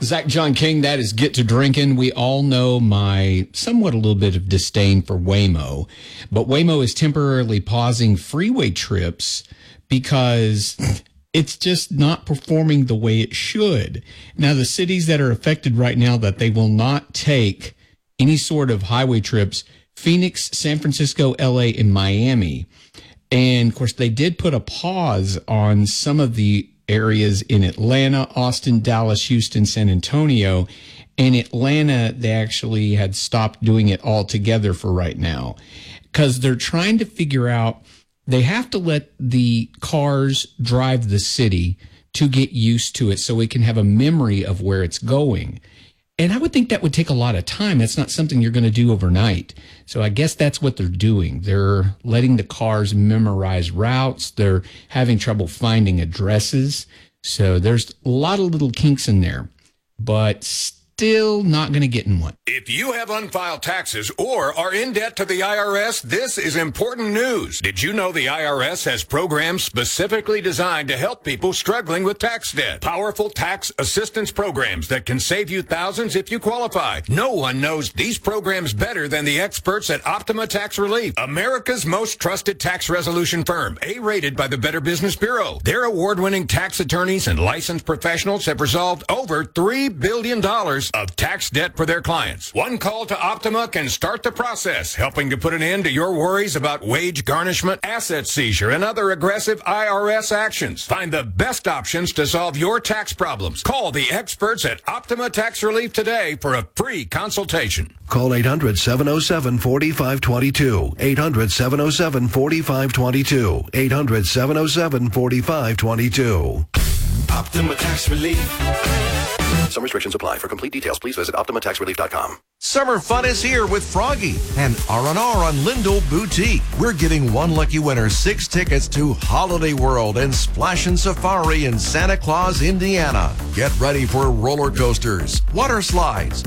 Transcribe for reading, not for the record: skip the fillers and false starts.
Zach John King, that is Get to Drinking. We all know my somewhat a little bit of disdain for Waymo, but Waymo is temporarily pausing freeway trips because it's just not performing the way it should. Now, the cities that are affected right now that they will not take any sort of highway trips, Phoenix, San Francisco, LA, and Miami. And of course, they did put a pause on some of the areas in Atlanta, Austin, Dallas, Houston, San Antonio. In Atlanta, they actually had stopped doing it altogether for right now because they're trying to figure out, they have to let the cars drive the city to get used to it so we can have a memory of where it's going. And I would think that would take a lot of time. That's not something you're going to do overnight. So I guess that's what they're doing. They're letting the cars memorize routes. They're having trouble finding addresses. So there's a lot of little kinks in there, but still not going to get in one. If you have unfiled taxes or are in debt to the IRS, this is important news. Did you know the IRS has programs specifically designed to help people struggling with tax debt? Powerful tax assistance programs that can save you thousands if you qualify. No one knows these programs better than the experts at Optima Tax Relief, America's most trusted tax resolution firm, A-rated by the Better Business Bureau. Their award-winning tax attorneys and licensed professionals have resolved over $3 billion of tax debt for their clients. One call to Optima can start the process, helping to put an end to your worries about wage garnishment, asset seizure, and other aggressive IRS actions. Find the best options to solve your tax problems. Call the experts at Optima Tax Relief today for a free consultation. Call 800-707-4522. 800-707-4522. 800-707-4522. Optima Tax Relief. Some restrictions apply. For complete details, please visit OptimaTaxRelief.com. Summer fun is here with Froggy and R&R on Lindell Boutique. We're giving one lucky winner 6 tickets to Holiday World and Splashin' Safari in Santa Claus, Indiana. Get ready for roller coasters, water slides,